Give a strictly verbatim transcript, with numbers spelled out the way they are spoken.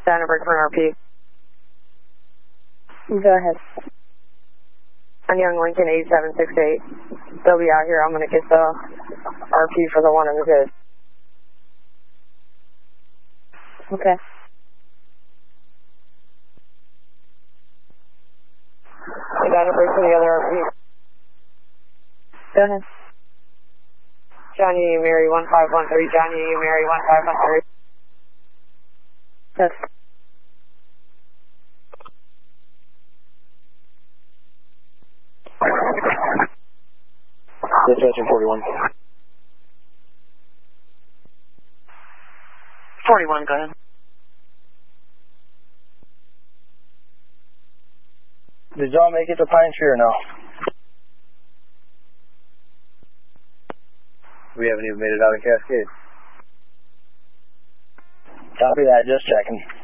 Down a break for an R P. Go ahead. On Young Lincoln eight seven six eight. They'll be out here. I'm going to get the R P for the one in the good. Okay. Down a break for the other R P. Go ahead. Johnny Mary one five one three. Johnny Mary one five one three. Yes. Dispatcher forty-one. forty-one, go ahead. Did y'all make it to Pine Tree or no? We haven't even made it out of Cascade. Copy that, just checking.